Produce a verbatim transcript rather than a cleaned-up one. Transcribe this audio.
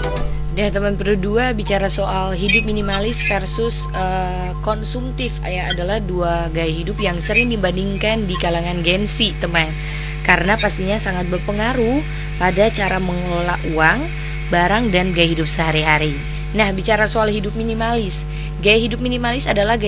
Dan teman berdua bicara soal hidup minimalis versus uh, konsumtif ya, adalah dua gaya hidup yang sering dibandingkan di kalangan Gen Z, teman. Karena pastinya sangat berpengaruh pada cara mengelola uang, barang, dan gaya hidup sehari-hari. Nah, bicara soal hidup minimalis, gaya hidup minimalis adalah gaya